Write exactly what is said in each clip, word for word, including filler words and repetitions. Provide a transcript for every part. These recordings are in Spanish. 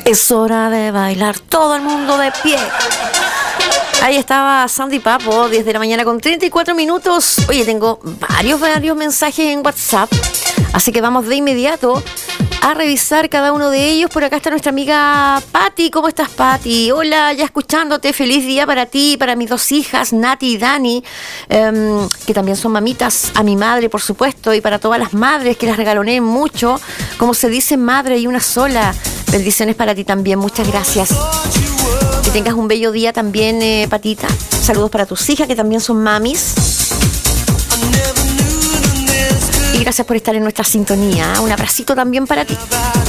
Es hora de bailar, todo el mundo de pie. Ahí estaba Sandy Papo, diez de la mañana con treinta y cuatro minutos. Oye, tengo varios, varios mensajes en WhatsApp, así que vamos de inmediato a revisar cada uno de ellos. Por acá está nuestra amiga Patti. ¿Cómo estás, Patti? Hola, ya escuchándote. Feliz día para ti, para mis dos hijas, Nati y Dani, um, que también son mamitas. A mi madre, por supuesto, y para todas las madres que las regaloneen mucho. Como se dice, madre y una sola. Bendiciones para ti también. Muchas gracias. Que tengas un bello día también, eh, Patita. Saludos para tus hijas, que también son mamis. Y gracias por estar en nuestra sintonía. Un abracito también para ti.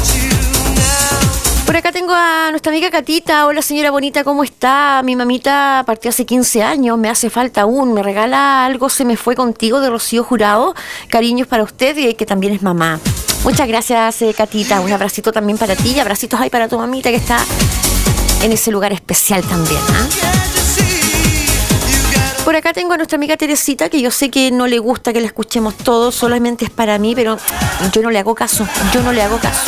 Por acá tengo a nuestra amiga Catita. Hola, señora bonita, ¿cómo está? Mi mamita partió hace quince años, me hace falta aún. Me regala algo, Se me fue contigo, de Rocío Jurado. Cariños para usted, y que también es mamá. Muchas gracias, eh, Catita. Un abracito también para ti. Y abracitos ahí para tu mamita, que está en ese lugar especial también, ¿eh? Por acá tengo a nuestra amiga Teresita, que yo sé que no le gusta que la escuchemos todos, solamente es para mí, pero yo no le hago caso, yo no le hago caso.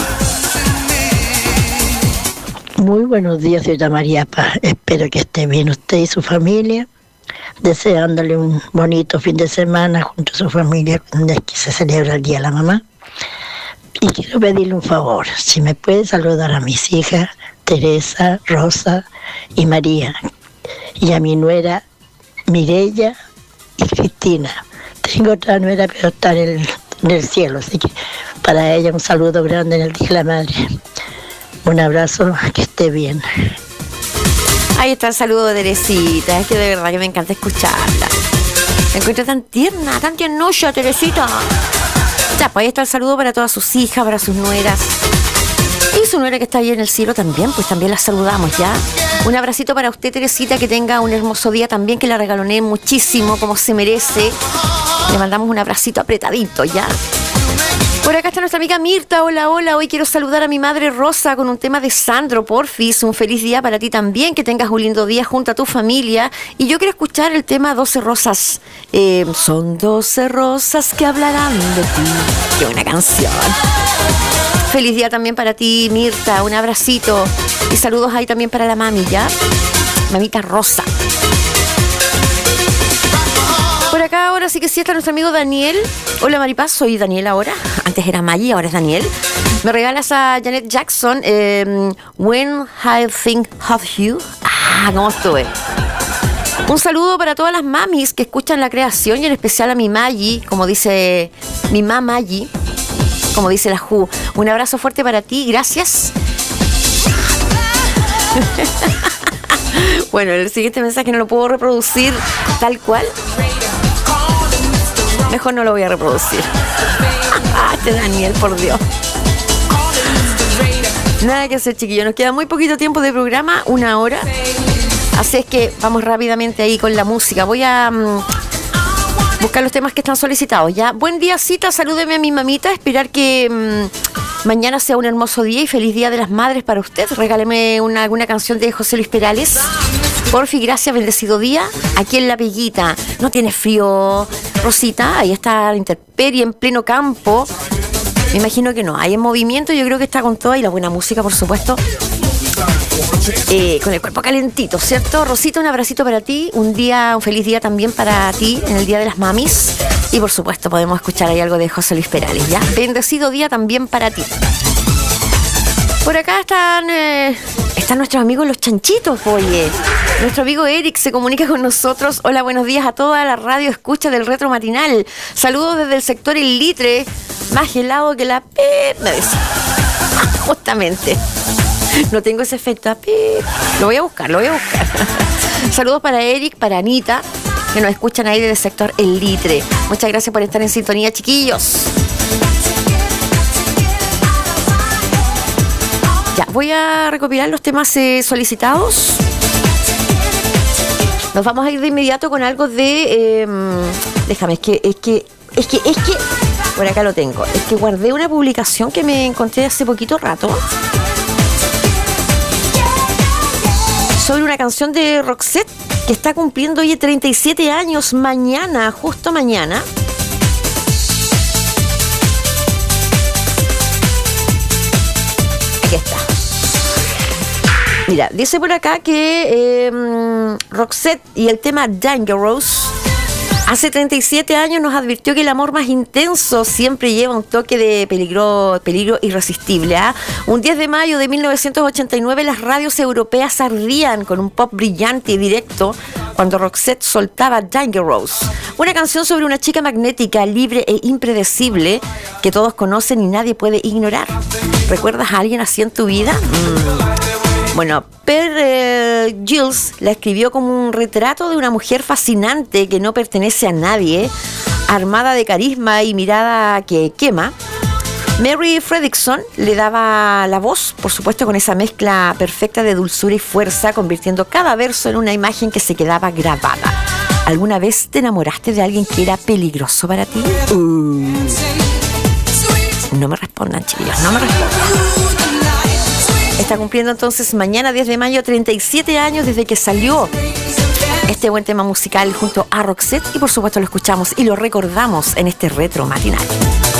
Muy buenos días, señora María Paz. Espero que esté bien usted y su familia, deseándole un bonito fin de semana junto a su familia, cuando es que se celebra el Día de la Mamá. Y quiero pedirle un favor, si me puede saludar a mis hijas, Teresa, Rosa y María, y a mi nuera Mireya y Cristina. Tengo otra nuera, pero está en el, en el cielo, así que para ella un saludo grande en el Día de la Madre. Un abrazo, que esté bien. Ahí está el saludo de Teresita, es que de verdad que me encanta escucharla. Me encuentro tan tierna, tan tiernocha, Teresita. Ya, pues ahí está el saludo para todas sus hijas, para sus nueras. Y su nuera que está ahí en el cielo también, pues también la saludamos, ¿ya? Un abracito para usted, Teresita, que tenga un hermoso día también, que la regalonee muchísimo, como se merece. Le mandamos un abracito apretadito, ¿ya? Por acá está nuestra amiga Mirta. Hola, hola. Hoy quiero saludar a mi madre Rosa con un tema de Sandro, porfis. Un feliz día para ti también, que tengas un lindo día junto a tu familia. Y yo quiero escuchar el tema doce rosas. Eh, son doce rosas que hablarán de ti. Qué buena canción. Feliz día también para ti, Mirta. Un abracito. Y saludos ahí también para la mami, ¿ya? Mamita Rosa. Por acá ahora sí que sí está nuestro amigo Daniel. Hola, Maripaz, soy Daniel ahora. Antes era Maggie, ahora es Daniel. Me regalas a Janet Jackson, eh, When I Think of You. Ah, ¿cómo estuve? Un saludo para todas las mamis que escuchan la creación, y en especial a mi Maggie, como dice mi mamá Maggie, como dice la Ju. Un abrazo fuerte para ti, gracias. Bueno, el siguiente mensaje no lo puedo reproducir tal cual. Mejor no lo voy a reproducir. Este Daniel, por Dios. Nada que hacer, chiquillos. Nos queda muy poquito tiempo de programa, una hora. Así es que vamos rápidamente ahí con la música. Voy a um, buscar los temas que están solicitados, ¿ya? Buen día, cita. Salúdeme a mi mamita. Esperar que um, mañana sea un hermoso día y feliz Día de las Madres para usted. Regáleme una, alguna canción de José Luis Perales. Porfi, gracias, bendecido día. Aquí en La Peguita. ¿No tiene frío, Rosita? Ahí está la intemperie en pleno campo. Me imagino que no. Hay en movimiento, yo creo que está con toda y la buena música, por supuesto. Eh, con el cuerpo calentito, ¿cierto? Rosita, un abracito para ti. Un día, un feliz día también para ti en el Día de las Mamis. Y por supuesto podemos escuchar ahí algo de José Luis Perales, ¿ya? Bendecido día también para ti. Por acá están... Eh, Están nuestros amigos los chanchitos, oye. Nuestro amigo Eric se comunica con nosotros. Hola, buenos días a toda la radio escucha del Retro Matinal. Saludos desde el sector El Litre. Más helado que la pep, me decía. Justamente. No tengo ese efecto. Pep. Lo voy a buscar, lo voy a buscar. Saludos para Eric, para Anita, que nos escuchan ahí desde el sector El Litre. Muchas gracias por estar en sintonía, chiquillos. Ya, voy a recopilar los temas eh, solicitados. Nos vamos a ir de inmediato con algo de... Eh, déjame, es que, es que, es que, es que... Por acá lo tengo. Es que guardé una publicación que me encontré hace poquito rato sobre una canción de Roxette que está cumpliendo hoy treinta y siete años mañana, justo mañana. Aquí está. Mira, dice por acá que eh, Roxette y el tema Dangerous hace treinta y siete años nos advirtió que el amor más intenso siempre lleva un toque de peligro, peligro irresistible. ¿eh? Un diez de mayo de mil novecientos ochenta y nueve las radios europeas ardían con un pop brillante y directo cuando Roxette soltaba Dangerous, una canción sobre una chica magnética, libre e impredecible que todos conocen y nadie puede ignorar. ¿Recuerdas a alguien así en tu vida? Mm. Bueno, Per eh, Gilles la escribió como un retrato de una mujer fascinante que no pertenece a nadie, armada de carisma y mirada que quema. Mary Fredriksson le daba la voz, por supuesto con esa mezcla perfecta de dulzura y fuerza, convirtiendo cada verso en una imagen que se quedaba grabada. ¿Alguna vez te enamoraste de alguien que era peligroso para ti? Uh. No me respondan, chicos, no me respondan. Está cumpliendo entonces mañana diez de mayo treinta y siete años desde que salió este buen tema musical junto a Roxette y por supuesto lo escuchamos y lo recordamos en este retro matinal.